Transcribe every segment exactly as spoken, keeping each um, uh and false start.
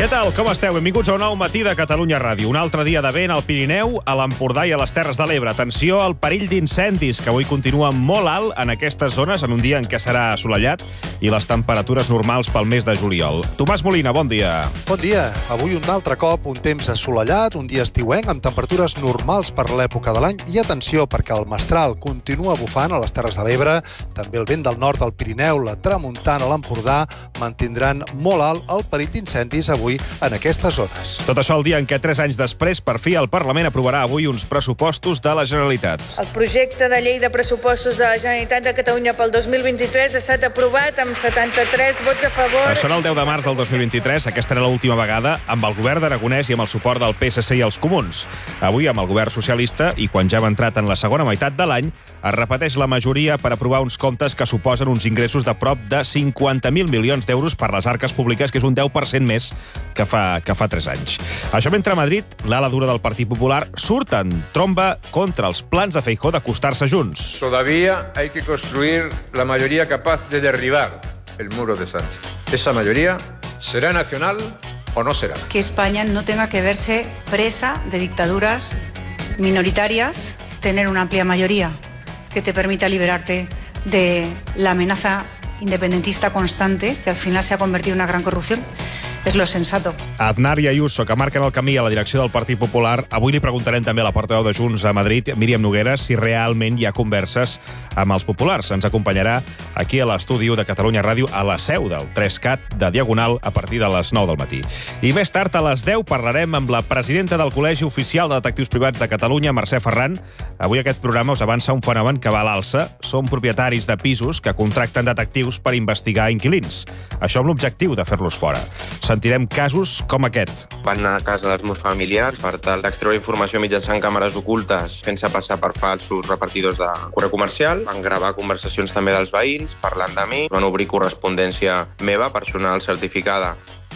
Què tal? Com esteu? Benvinguts a un nou matí de Catalunya Ràdio. Un altre dia de vent al Pirineu, a l'Empordà i a les Terres de l'Ebre. Atenció al perill d'incendis, que avui continua molt alt en aquestes zones, en un dia en què serà assolellat i les temperatures normals pel mes de juliol. Tomàs Molina, bon dia. Bon dia. Avui un altre cop, un temps assolellat, un dia estiuenc, amb temperatures normals per l'època de l'any. I atenció, perquè el mestral continua bufant a les Terres de l'Ebre, també el vent del nord al Pirineu, la tramuntana a l'Empordà, mantindran molt alt el perill d'incendis avui en aquestes zones. Tot això el dia en què, tres anys després, per fi el Parlament aprovarà avui uns pressupostos de la Generalitat. El projecte de llei de pressupostos de la Generalitat de Catalunya pel dos mil vint-i-tres ha estat aprovat amb setanta-tres vots a favor. Això era el deu de març del dos mil vint-i-tres. Aquesta era l'última vegada amb el govern d'Aragonès i amb el suport del P S C i els Comuns. Avui, amb el govern socialista, i quan ja hem entrat en la segona meitat de l'any, es repeteix la majoria per aprovar uns comptes que suposen uns ingressos de prop de cinquanta mil milions d'euros per les arques públiques, que és un deu per cent més que fa, que fa tres anys. Això mentre a Madrid, l'ala dura del Partit Popular surt en tromba contra els plans de Feijóo d'acostar-se junts. Todavía hay que construir la mayoría capaz de derribar el muro de Sánchez. Esa mayoría será nacional o no será. Que España no tenga que verse presa de dictaduras minoritarias, tener una amplia mayoría que te permita liberarte de la amenaza independentista constante, que al final se ha convertido en una gran corrupción. És lo sensato. Aznar i Ayuso, que marquen el camí a la direcció del Partit Popular. Avui li preguntarem també a la portaveu de Junts a Madrid, Míriam Nogueras, si realment hi ha converses amb els populars. Ens acompanyarà aquí a l'estudi de Catalunya Ràdio, a la seu del tres cat de Diagonal, a partir de les nou del matí. I més tard, a les deu, parlarem amb la presidenta del Col·legi Oficial de Detectius Privats de Catalunya, Mercè Ferran. Avui aquest programa us avança un fenomen que va a l'alça. Són propietaris de pisos que contracten detectius per investigar inquilins. Això amb l'objectiu de fer-los fora. Sentirem casos com aquest. Van anar a casa dels meus familiars per tal d'extreure informació mitjançant càmeres ocultes, fent-se passar per falsos repartidors de correu comercial. Van gravar conversacions també dels veïns, parlant de mi. Van obrir correspondència meva, personal certificada.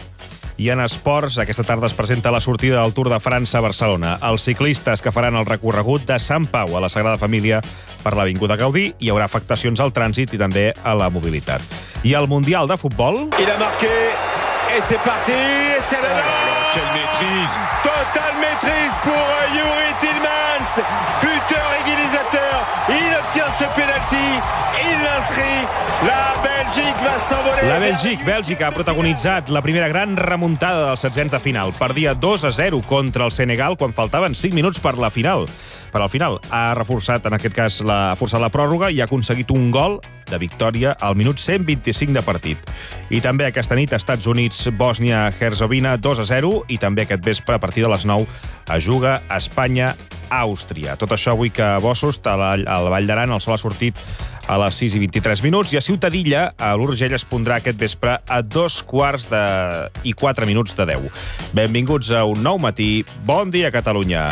I en esports, aquesta tarda es presenta la sortida del Tour de França a Barcelona. Els ciclistes que faran el recorregut de Sant Pau a la Sagrada Família per l'Avinguda Gaudí, hi haurà afectacions al trànsit i també a la mobilitat. I al Mundial de Futbol... Il a marqué, et c'est parti, et c'est là. Oh, quelle maîtrise! Totale maîtrise pour Youri Tillmans, buteur égalisateur. Il obtient ce penalty, il l'inscrit. La Bèlgica va s'envoler. La Bèlgica, Bèlgica ha protagonitzat la primera gran remuntada dels setzents de final. Perdia dos a zero contra el Senegal quan faltaven cinc minuts per la final. Per al final ha reforçat, en aquest cas, la, ha forçat la pròrroga i ha aconseguit un gol de victòria al minut cent vint-i-cinc de partit. I també aquesta nit, Estats Units, Bòsnia-Herzegovina, dos a zero, i també aquest vespre, a partir de les nou, es juga Espanya-Àustria. Tot això avui que a Bossust, a la, a la Vall d'Aran, el sol ha sortit a les sis i vint-i-tres minuts, i a Ciutadilla, a l'Urgell, es pondrà aquest vespre a dos quarts de... i quatre minuts de deu. Benvinguts a un nou matí. Bon dia, Catalunya.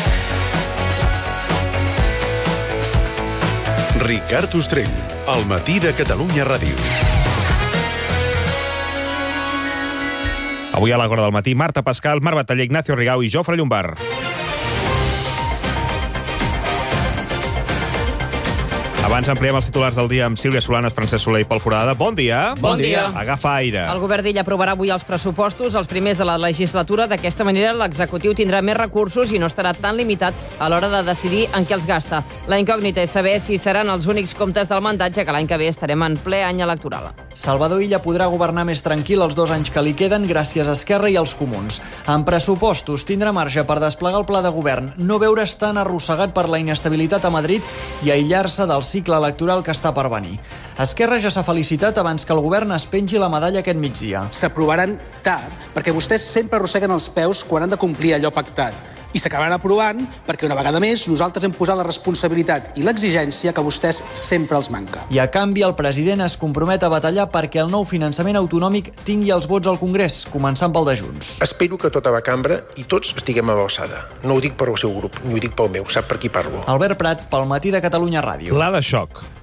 Ricard Ostrell, al matí de Catalunya Ràdio. Avui a l'Agora del matí, Marta Pascal, Marc Bataller, Ignacio Rigau i Jofre Llombard. Abans ampliem els titulars del dia amb Sílvia Solanes, Francesc Soler i Pol Foradada. Bon dia. Bon dia. Agafa aire. El govern d'Illa aprovarà avui els pressupostos, els primers de la legislatura. D'aquesta manera, l'executiu tindrà més recursos i no estarà tan limitat a l'hora de decidir en què els gasta. La incògnita és saber si seran els únics comptes del mandat, ja que l'any que ve estarem en ple any electoral. Salvador Illa podrà governar més tranquil els dos anys que li queden gràcies a Esquerra i als Comuns. En pressupostos tindrà marge per desplegar el pla de govern, no veure's tan arrossegat per la inestabilitat a Madrid i aïllar-se del cicle electoral que està per venir. Esquerra ja s'ha felicitat abans que el govern es pengi la medalla aquest migdia. S'aprovaran tard perquè vostès sempre arrosseguen els peus quan han de complir allò pactat. I s'acabaran aprovant perquè una vegada més nosaltres hem posat la responsabilitat i l'exigència que vostès sempre els manca. I a canvi el president es compromet a batallar perquè el nou finançament autonòmic tingui els vots al Congrés, començant pel de Junts. Espero que tota la cambra i tots estiguem a l'alçada. No ho dic per al seu grup, ni ho dic pel meu, sap per qui parlo. Albert Prat, pel matí de Catalunya Ràdio. Pla de xoc.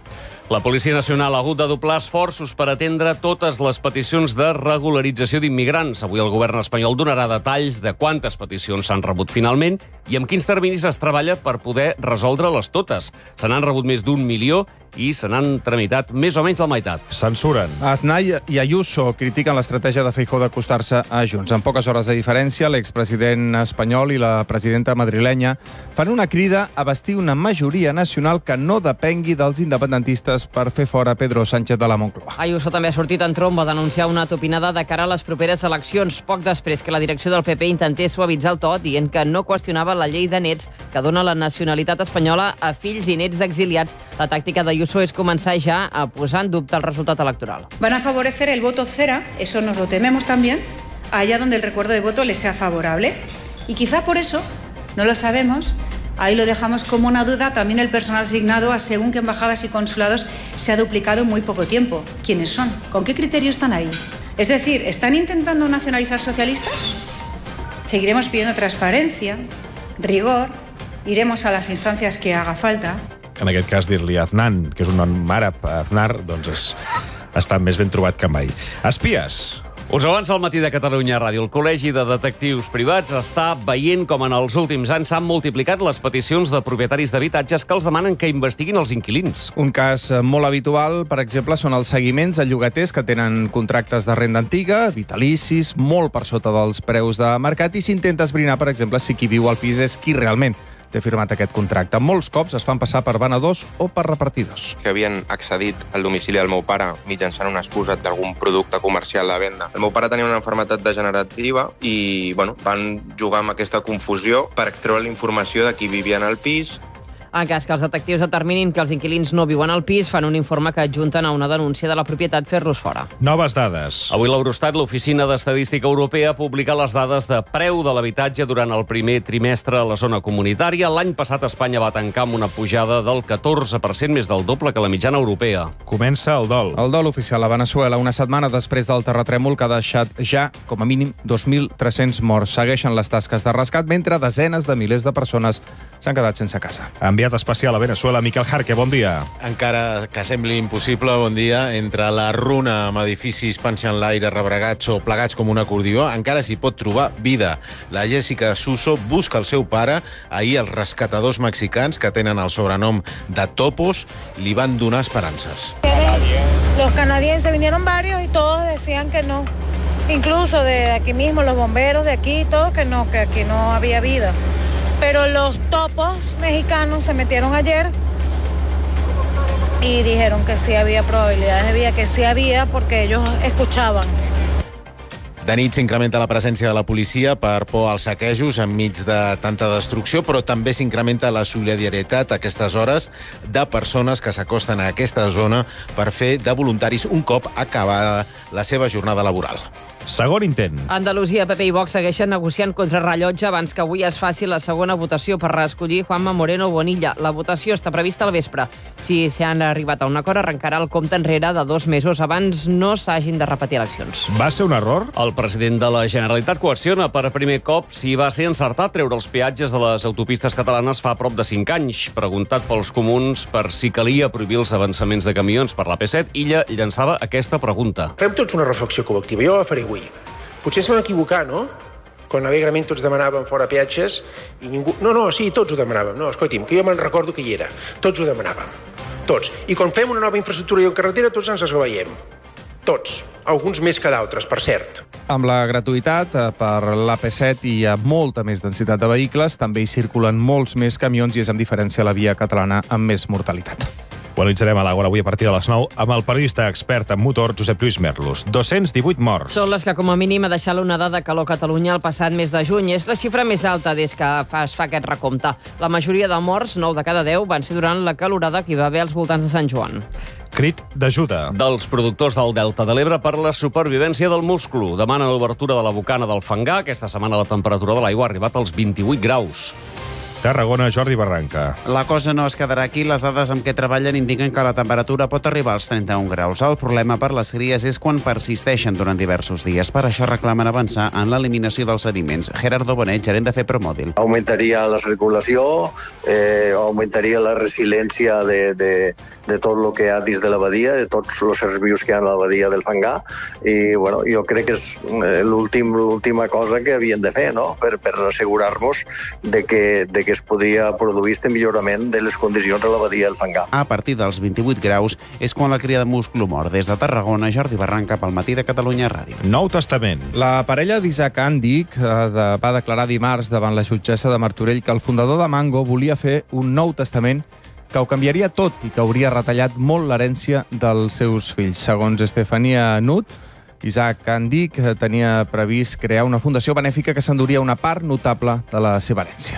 La Policia Nacional ha hagut de doblar esforços per atendre totes les peticions de regularització d'immigrants. Avui el govern espanyol donarà detalls de quantes peticions s'han rebut finalment i amb quins terminis es treballa per poder resoldre-les totes. Se n'han rebut més d'un milió i se n'han tramitat més o menys la meitat. Censuren. Aznar i Ayuso critiquen l'estratègia de Feijóo d'acostar-se a Junts. En poques hores de diferència, l'expresident espanyol i la presidenta madrilenya fan una crida a bastir una majoria nacional que no depengui dels independentistes per fer fora Pedro Sánchez de la Moncloa. Ayuso també ha sortit en tromba a denunciar una topinada de cara a les properes eleccions, poc després que la direcció del P P intentés suavitzar el to dient que no qüestionava la llei de nets que dona la nacionalitat espanyola a fills i nets d'exiliats. La tàctica d'Ayuso és començar ja a posar en dubte el resultat electoral. Van a favorecer el voto cera, eso nos lo tememos también, allá donde el recuerdo de voto les sea favorable. Y quizá por eso, no lo sabemos, ahí lo dejamos como una duda, también el personal asignado a según qué embajadas y consulados se ha duplicado en muy poco tiempo. ¿Quiénes son? ¿Con qué criterio están ahí? Es decir, ¿están intentando nacionalizar socialistas? Seguiremos pidiendo transparencia, rigor, iremos a las instancias que haga falta. En aquest cas, dir-li Aznan, que és un nom àrab, Aznar, doncs és, està més ben trobat que mai. Espies. Us avança al matí de Catalunya Ràdio. El Col·legi de Detectius Privats està veient com en els últims anys s'han multiplicat les peticions de propietaris d'habitatges que els demanen que investiguin els inquilins. Un cas molt habitual, per exemple, són els seguiments a llogaters que tenen contractes de renda antiga, vitalicis, molt per sota dels preus de mercat, i s'intenta esbrinar, per exemple, si qui viu al pis és qui realment té firmat aquest contracte. Molts cops es fan passar per venedors o per repartidors. Que havien accedit al domicili del meu pare mitjançant una excusa d'algun producte comercial de venda. El meu pare tenia una malaltia degenerativa i bueno, van jugar amb aquesta confusió per extreure la informació de qui vivia en el pis. En cas que els detectius determinin que els inquilins no viuen al pis, fan un informe que adjunten a una denúncia de la propietat fer-los fora. Noves dades. Avui l'Eurostat, l'Oficina d'Estadística Europea, ha publicat les dades de preu de l'habitatge durant el primer trimestre a la zona comunitària. L'any passat Espanya va tancar amb una pujada del catorze per cent, més del doble que la mitjana europea. Comença el dol. El dol oficial a Veneçuela, una setmana després del terratrèmol que ha deixat ja, com a mínim, dos mil tres-cents morts. Segueixen les tasques de rescat, mentre desenes de milers de persones s'han quedat sense casa. Enviat especial a Veneçuela, Miquel Jarque, bon dia. Encara que sembli impossible, bon dia, entre la runa amb edificis panxa en l'aire rebregats o plegats com un acordió, encara s'hi pot trobar vida. La Jessica Suso busca el seu pare. Ahir els rescatadors mexicans, que tenen el sobrenom de Topos, li van donar esperances. Los canadienses vinieron varios y todos decían que no. Incluso de aquí mismo, los bomberos de aquí, todos que no, que aquí no había vida. Pero los topos mexicanos se metieron ayer y dijeron que sí había probabilidades de vida, que sí había porque ellos escuchaban. De nit s'incrementa la presència de la policia per por als saquejos enmig de tanta destrucció, però també s'incrementa la solidaritat a aquestes hores de persones que s'acosten a aquesta zona per fer de voluntaris un cop acabada la seva jornada laboral. Segon intent. Andalusia, P P i Vox segueixen negociant contra rellotge abans que avui es faci la segona votació per reescollir Juanma Moreno Bonilla. La votació està prevista al vespre. Si s'han arribat a un acord, arrencarà el compte enrere de dos mesos abans no s'hagin de repetir eleccions. Va ser un error? El president de la Generalitat qüestiona per primer cop si va ser encertat treure els peatges de les autopistes catalanes fa prop de cinc anys. Preguntat pels comuns per si calia prohibir els avançaments de camions per la P set, Illa llançava aquesta pregunta. Fem tots una reflexió col·lectiva. Jo la faré avui. Potser ens vam equivocar, no? Quan alegrement tots demanàvem fora peatges i ningú... No, no, sí, tots ho demanàvem. No, escolti'm, que jo me'n recordo que hi era. Tots ho demanàvem. Tots. I quan fem una nova infraestructura i carretera, tots ens esglaiem. Tots. Alguns més que d'altres, per cert. Amb la gratuïtat per l'A P set i a molta més densitat de vehicles, també hi circulen molts més camions i és amb diferència la via catalana amb més mortalitat. Ho analitzarem a l'Àgora avui a partir de les nou amb el periodista expert en motor Josep Lluís Merlos. dos-cents divuit morts. Són les que com a mínim ha deixat l'onada de calor a Catalunya el passat mes de juny. És la xifra més alta des que es fa aquest recompte. La majoria de morts, nou de cada deu, van ser durant la calorada que hi va haver als voltants de Sant Joan. Crit d'ajuda. Dels productors del Delta de l'Ebre per la supervivència del musclo. Demana l'obertura de la bocana del Fangar. Aquesta setmana la temperatura de l'aigua ha arribat als vint-i-vuit graus. Tarragona, Jordi Barranca. La cosa no es quedarà aquí. Les dades amb què treballen indiquen que la temperatura pot arribar als trenta-un graus. El problema per les cries és quan persisteixen durant diversos dies. Per això reclamen avançar en l'eliminació dels sediments. Gerardo Bonet, gerent de FEPROMODIL. Augmentaria la circulació, eh, augmentaria la resiliència de, de, de tot el que hi ha dins de la badia, de tots els éssers vius que hi ha a la badia del Fangar, i bueno, jo crec que és l'últim, l'última cosa que havien de fer, no? per, per assegurar-nos de que, de que es podria produir este millorament de les condicions a la badia del Fangar. A partir dels vint-i-vuit graus és quan la cria de musclo mor. Des de Tarragona, Jordi Barranca, pel Matí de Catalunya Ràdio. Nou Testament. La parella d'Isaac Andic eh, de, va declarar dimarts davant la jutgessa de Martorell que el fundador de Mango volia fer un nou testament que ho canviaria tot i que hauria retallat molt l'herència dels seus fills. Segons Estefania Nut, Isaac Andic tenia previst crear una fundació benèfica que s'enduria una part notable de la seva herència.